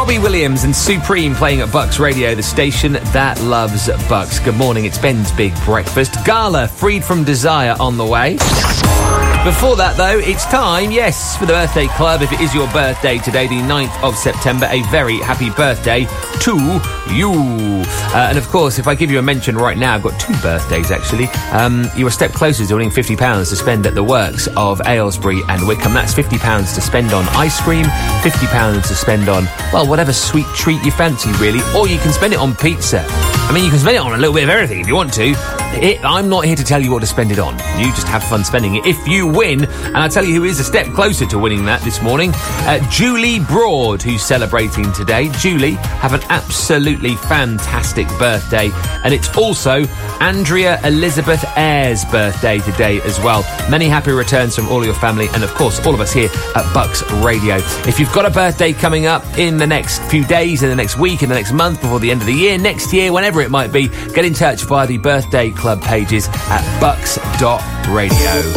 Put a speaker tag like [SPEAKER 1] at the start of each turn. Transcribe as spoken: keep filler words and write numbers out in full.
[SPEAKER 1] Robbie Williams and Supreme playing at Bucks Radio, the station that loves Bucks. Good morning, it's Ben's Big Breakfast. Gala, Freed from Desire on the way. Before that, though, it's time, yes, for the Birthday Club. If it is your birthday today, the ninth of September, a very happy birthday to you. Uh, and, of course, if I give you a mention right now, I've got two birthdays, actually. Um, you're a step closer to winning fifty pounds to spend at the works of Aylesbury and Wickham. That's fifty pounds to spend on ice cream, fifty pounds to spend on, well, whatever sweet treat you fancy, really. Or you can spend it on pizza. I mean, you can spend it on a little bit of everything if you want to. It, I'm not here to tell you what to spend it on. You just have fun spending it. If you win, and I'll tell you who is a step closer to winning that this morning, uh, Julie Broad, who's celebrating today. Julie, have an absolutely fantastic birthday. And it's also Andrea Elizabeth Ayres' birthday today as well. Many happy returns from all of your family and, of course, all of us here at Bucks Radio. If you've got a birthday coming up in the next few days, in the next week, in the next month, before the end of the year, next year, whenever it might be, get in touch via the Birthday Club pages at bucks dot radio.